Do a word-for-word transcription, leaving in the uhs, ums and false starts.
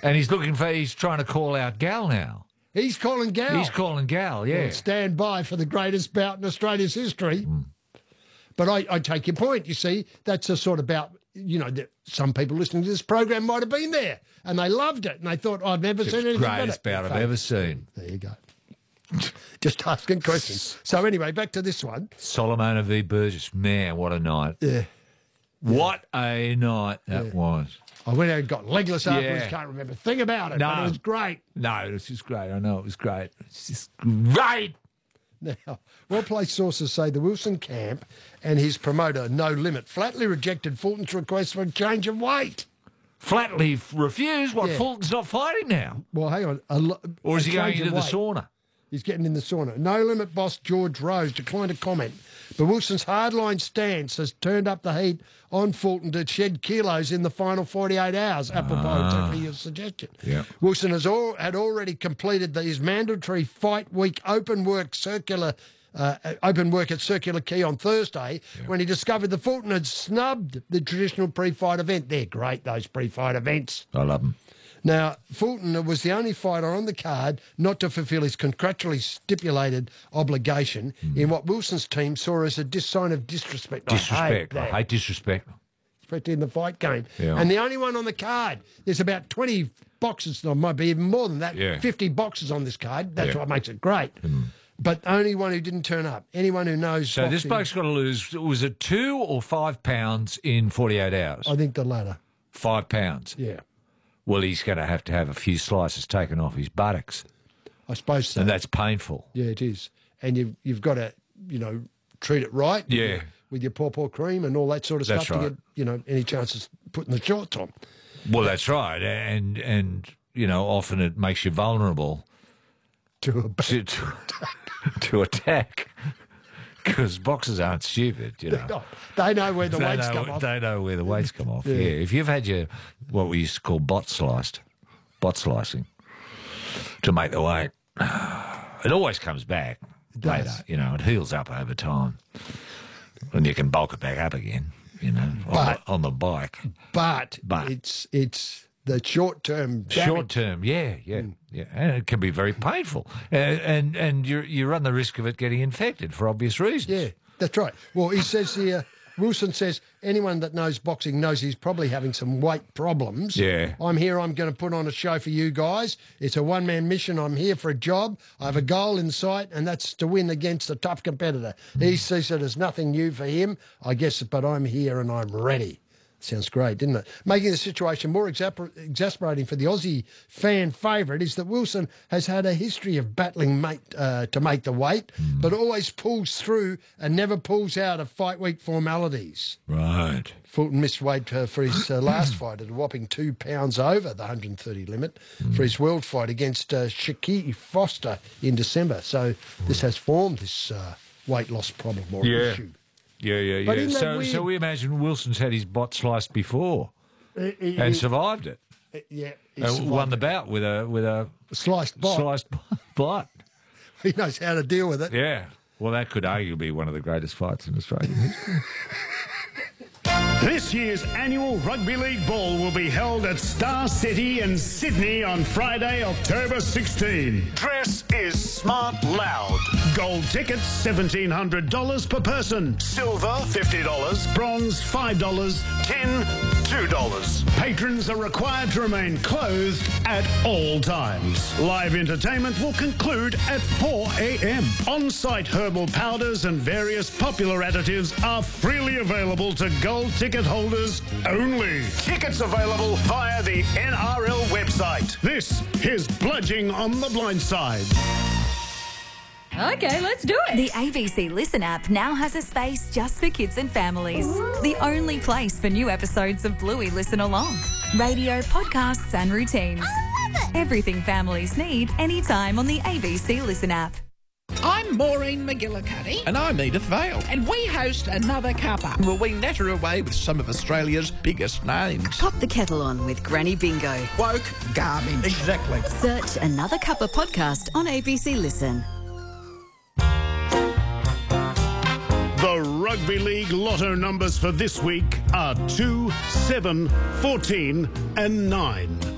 And he's looking for, he's trying to call out Gal now. He's calling Gal. He's calling Gal, yeah. Well, stand by for the greatest bout in Australia's history. Mm. But I, I take your point. You see, that's a sort of bout, you know, that some people listening to this program might have been there and they loved it and they thought, I've never seen anything better. Greatest bout I've ever seen. There you go. Just asking questions. So anyway, back to this one. Solomona v. Burgess. Man, what a night. Yeah. What a night that yeah. was. I went out and got legless afterwards. Yeah. Can't remember a thing about it, no. but it was great. No, it was just great. I know it was great. It's just great. Now, well-placed sources say the Wilson camp and his promoter, No Limit, flatly rejected Fulton's request for a change of weight. Flatly refused? What, yeah. Fulton's not fighting now? Well, hang on. A lo- or is a he going into the weight. sauna? He's getting in the sauna. No Limit boss George Rose declined to comment, but Wilson's hardline stance has turned up the heat on Fulton to shed kilos in the final forty-eight hours, apropos ah. exactly your suggestion. Yeah. Wilson has all, had already completed his mandatory fight week open work circular uh, open work at Circular Quay on Thursday yeah. when he discovered that Fulton had snubbed the traditional pre-fight event. They're great, those pre-fight events. I love them. Now, Fulton was the only fighter on the card not to fulfil his contractually stipulated obligation mm. in what Wilson's team saw as a dis- sign of disrespect. Disrespect. I hate, I hate disrespect. Especially in the fight game. Yeah. And the only one on the card, there's about twenty boxes, or might be even more than that, yeah. fifty boxes on this card. That's yeah. what makes it great. Mm. But only one who didn't turn up. Anyone who knows So boxing, this bloke's got to lose, was it two or five pounds in forty-eight hours? I think the latter. Five pounds? Yeah. Well, he's going to have to have a few slices taken off his buttocks. I suppose so. And that's painful. Yeah, it is. And you've, you've got to, you know, treat it right. Yeah. With your, with your paw-paw cream and all that sort of that's stuff right. to get, you know, any chances putting the shorts on. Well, that's right. And, and you know, often it makes you vulnerable to, a to, to, to attack. Because boxers aren't stupid, you know. They know where the they weights know, come off. They know where the weights come off, yeah. yeah. If you've had your, what we used to call bot sliced, bot slicing, to make the weight, it always comes back it later, does. you know, it heals up over time. And you can bulk it back up again, you know, on, but, the, on the bike. But, but it's it's the short-term damage. Short-term, yeah, yeah, mm. yeah. And it can be very painful. Uh, and and you you run the risk of it getting infected for obvious reasons. Yeah, that's right. Well, he says here, Wilson says, anyone that knows boxing knows he's probably having some weight problems. Yeah. I'm here, I'm going to put on a show for you guys. It's a one-man mission. I'm here for a job. I have a goal in sight, and that's to win against a tough competitor. Mm. He sees it as nothing new for him, I guess, but I'm here and I'm ready. Sounds great, didn't it? Making the situation more exasper- exasperating for the Aussie fan favourite is that Wilson has had a history of battling mate, uh, to make the weight, mm. but always pulls through and never pulls out of fight week formalities. Right. Fulton missed weight uh, for his uh, last fight at a whopping two pounds over the one hundred thirty limit mm. for his world fight against uh, Shaquille Foster in December. So mm. this has formed this uh, weight loss problem or yeah. issue. Yeah, yeah, but yeah. So, weird... so we imagine Wilson's had his bot sliced before uh, he, and he, survived it. Uh, yeah, he uh, won the bout with a with a sliced bot. Sliced bot. He knows how to deal with it. Yeah. Well, that could arguably be one of the greatest fights in Australian history. This year's annual Rugby League Ball will be held at Star City in Sydney on Friday, October sixteenth. Dress is smart loud. Gold tickets, seventeen hundred dollars per person. Silver, fifty dollars. Bronze, five dollars. Tin, two dollars. Patrons are required to remain clothed at all times. Live entertainment will conclude at four a.m. On-site herbal powders and various popular additives are freely available to gold ticket holders only. Tickets available via the N R L website. This is Bludging on the Blind Side. Okay, let's do it. The A B C Listen app now has a space just for kids and families. Ooh. The only place for new episodes of Bluey Listen Along. Radio, podcasts and routines. I love it. Everything families need anytime on the A B C Listen app. I'm Maureen McGillicuddy. And I'm Edith Vale. And we host Another Cuppa. Well, we natter away with some of Australia's biggest names. Pop the kettle on with Granny Bingo. Woke garbage. Exactly. Search Another Cuppa podcast on A B C Listen. The Rugby League Lotto numbers for this week are two, seven, fourteen and nine.